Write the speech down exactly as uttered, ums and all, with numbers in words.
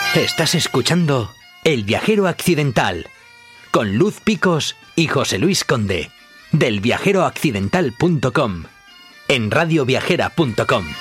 Estás escuchando El Viajero Accidental con Luz Picos y José Luis Conde del viajero accidental punto com en radio viajera punto com.